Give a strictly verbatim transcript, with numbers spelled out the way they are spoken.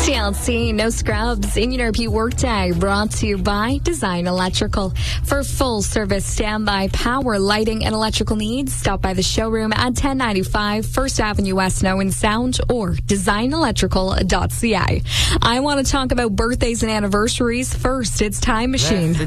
T L C, no scrubs, in your repeat workday, brought to you by Design Electrical. For full service standby power, lighting, and electrical needs, stop by the showroom at ten ninety-five First Avenue West, Snow and Sound, or design electrical dot c a. I want to talk about birthdays and anniversaries. First, it's Time Machine.